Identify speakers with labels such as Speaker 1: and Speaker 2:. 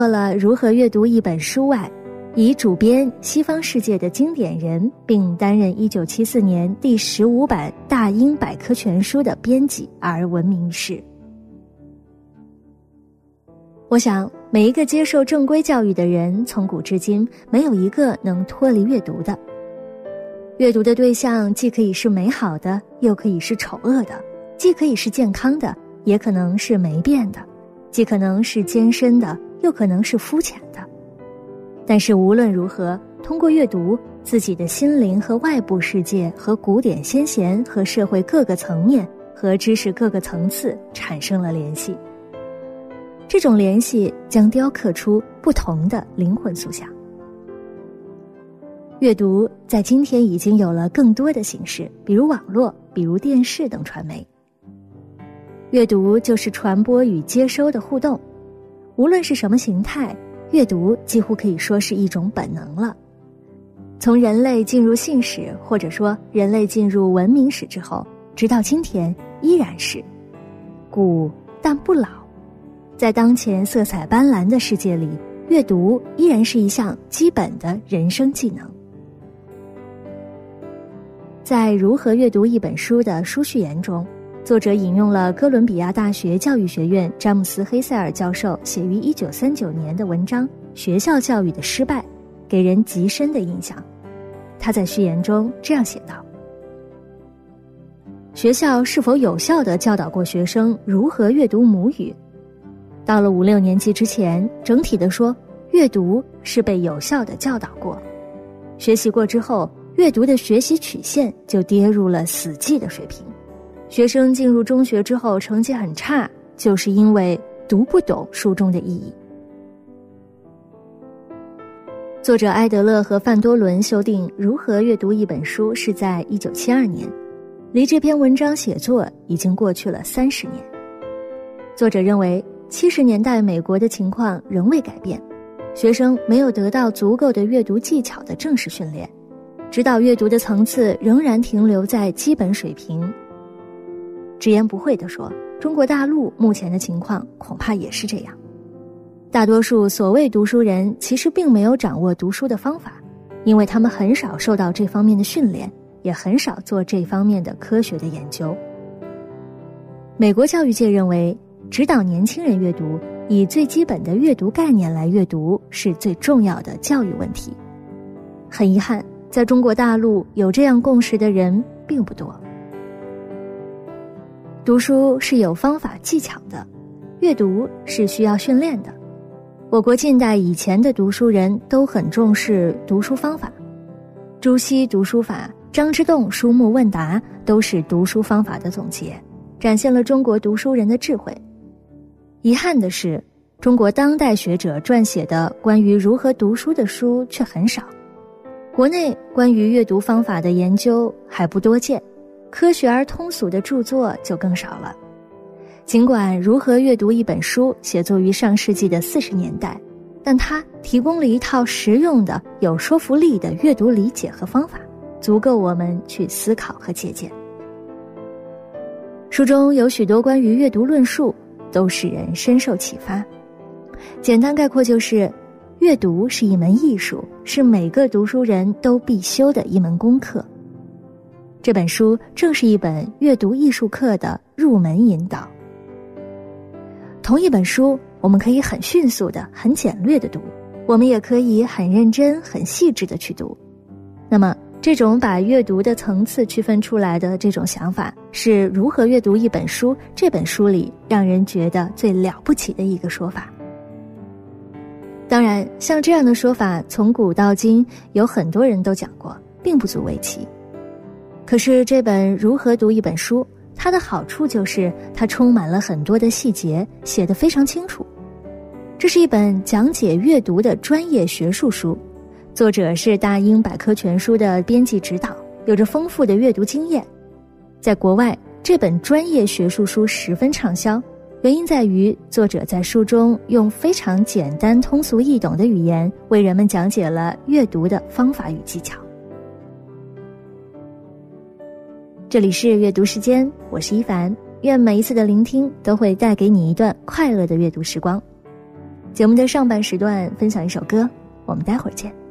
Speaker 1: 除了如何阅读一本书外，以主编西方世界的经典人，并担任1974年第15版大英百科全书的编辑而闻名于世。我想，每一个接受正规教育的人，从古至今没有一个能脱离阅读的。阅读的对象既可以是美好的，又可以是丑恶的，既可以是健康的，也可能是没变的，既可能是艰深的，又可能是肤浅的。但是无论如何，通过阅读，自己的心灵和外部世界和古典先贤和社会各个层面和知识各个层次产生了联系。这种联系将雕刻出不同的灵魂塑像。阅读在今天已经有了更多的形式，比如网络，比如电视等传媒。阅读就是传播与接收的互动，无论是什么形态，阅读几乎可以说是一种本能了。从人类进入信史，或者说人类进入文明史之后，直到今天依然是古但不老。在当前色彩斑斓的世界里，阅读依然是一项基本的人生技能。在如何阅读一本书的书序言中，作者引用了哥伦比亚大学教育学院詹姆斯·黑塞尔教授写于1939年的文章《学校教育的失败》，给人极深的印象。他在序言中这样写道：学校是否有效地教导过学生如何阅读母语？到了5、6年级之前，整体的说，阅读是被有效地教导过。学习过之后，阅读的学习曲线就跌入了死寂的水平。学生进入中学之后成绩很差，就是因为读不懂书中的意义。作者埃德勒和范多伦修订《如何阅读一本书》是在1972年，离这篇文章写作已经过去了30年。作者认为70年代美国的情况仍未改变，学生没有得到足够的阅读技巧的正式训练，指导阅读的层次仍然停留在基本水平。直言不讳地说，中国大陆目前的情况恐怕也是这样。大多数所谓读书人其实并没有掌握读书的方法，因为他们很少受到这方面的训练，也很少做这方面的科学的研究。美国教育界认为，指导年轻人阅读，以最基本的阅读概念来阅读是最重要的教育问题。很遗憾，在中国大陆有这样共识的人并不多。读书是有方法技巧的，阅读是需要训练的。我国近代以前的读书人都很重视读书方法，朱熹读书法、张之洞书目问答都是读书方法的总结，展现了中国读书人的智慧。遗憾的是，中国当代学者撰写的关于如何读书的书却很少，国内关于阅读方法的研究还不多见，科学而通俗的著作就更少了。尽管如何阅读一本书写作于上世纪的40年代，但它提供了一套实用的、有说服力的阅读理解和方法，足够我们去思考和借鉴。书中有许多关于阅读论述，都使人深受启发。简单概括就是，阅读是一门艺术，是每个读书人都必修的一门功课。这本书正是一本阅读艺术课的入门引导。同一本书，我们可以很迅速的、很简略的读，我们也可以很认真、很细致的去读。那么，这种把阅读的层次区分出来的这种想法，是如何阅读一本书这本书里让人觉得最了不起的一个说法。当然，像这样的说法从古到今有很多人都讲过，并不足为奇。可是这本如何读一本书，它的好处就是它充满了很多的细节，写得非常清楚。这是一本讲解阅读的专业学术书，作者是大英百科全书的编辑指导，有着丰富的阅读经验。在国外，这本专业学术书十分畅销，原因在于作者在书中用非常简单通俗易懂的语言为人们讲解了阅读的方法与技巧。这里是阅读时间，我是一凡，愿每一次的聆听都会带给你一段快乐的阅读时光。 节目的上半时段分享一首歌，我们待会儿见。